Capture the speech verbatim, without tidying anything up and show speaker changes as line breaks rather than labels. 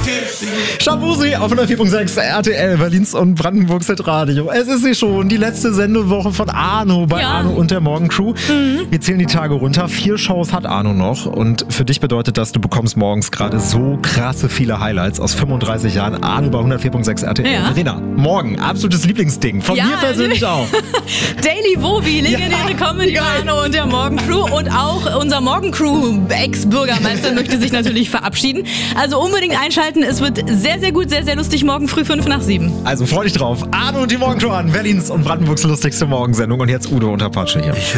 Shabuzi auf hundertvier Punkt sechs R T L, Berlins und Brandenburgs Hitradio. Es ist sie schon, die letzte Sendewoche von Arno bei ja. Arno und der Morgencrew. Mhm. Wir zählen die Tage runter. Vier Shows hat Arno noch und für dich bedeutet das, du bekommst morgens gerade so krasse viele Highlights aus fünfunddreißig Jahren. Arno bei hundertvier Punkt sechs R T L. Ja. Verena, morgen, absolutes Lieblingsding. Von ja, mir persönlich auch.
Daily Wovi, legendäre ja. Comedy bei Arno und der Morgencrew. Und auch unser Morgencrew-Ex-Bürgermeister möchte sich natürlich verabschieden. Also unbedingt einschalten. Es wird sehr, sehr gut, sehr, sehr lustig. Morgen früh fünf nach sieben.
Also freu dich drauf. Arno und die Morgencrew an Berlins und Brandenburgs lustigste Morgensendung. Und jetzt Udo und Apache hier.